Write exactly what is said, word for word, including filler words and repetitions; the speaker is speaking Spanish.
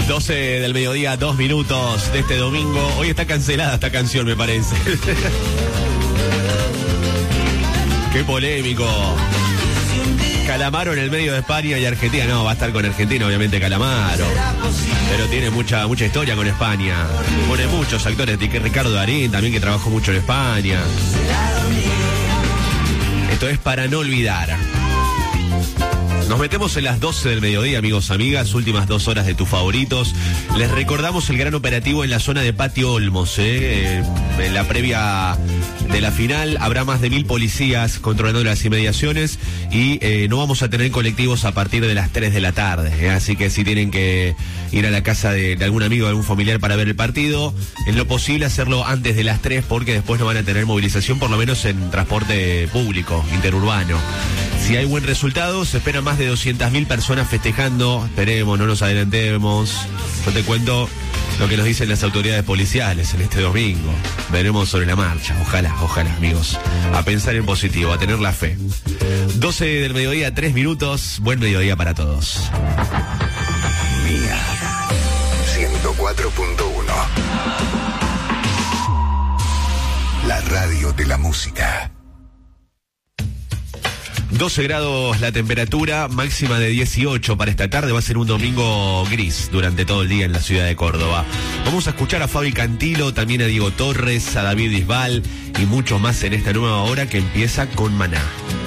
doce del mediodía, dos minutos de este domingo. Hoy está cancelada esta canción, me parece. Qué polémico. Calamaro en el medio de España y Argentina. No, va a estar con Argentina, obviamente, Calamaro. Pero tiene mucha mucha historia con España. Pone muchos actores. Ricardo Darín también, que trabajó mucho en España. Esto es para no olvidar. Nos metemos en las doce del mediodía, amigos, amigas, últimas dos horas de tus favoritos. Les recordamos el gran operativo en la zona de Patio Olmos, ¿eh? En la previa de la final habrá más de mil policías controlando las inmediaciones y eh, no vamos a tener colectivos a partir de las tres de la tarde, ¿eh? Así que si tienen que ir a la casa de, de algún amigo, de algún familiar para ver el partido, en lo posible hacerlo antes de las tres, porque después no van a tener movilización, por lo menos en transporte público, interurbano. Si hay buen resultado, se esperan más de doscientas mil personas festejando. Esperemos, no nos adelantemos. Yo te cuento lo que nos dicen las autoridades policiales en este domingo. Veremos sobre la marcha. Ojalá, ojalá, amigos. A pensar en positivo, a tener la fe. doce del mediodía, tres minutos. Buen mediodía para todos. Mía ciento cuatro punto uno. La radio de la música. doce grados la temperatura, máxima de dieciocho para esta tarde. Va a ser un domingo gris durante todo el día en la ciudad de Córdoba. Vamos a escuchar a Fabi Cantilo, también a Diego Torres, a David Bisbal y mucho más en esta nueva hora que empieza con Maná.